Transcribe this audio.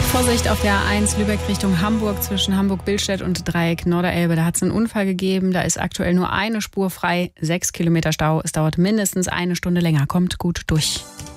Vorsicht auf der A1 Lübeck Richtung Hamburg zwischen Hamburg-Billstedt und Dreieck Norderelbe. Da hat es einen Unfall gegeben. Da ist aktuell nur eine Spur frei. 6 Kilometer Stau. Es dauert mindestens eine Stunde länger. Kommt gut durch.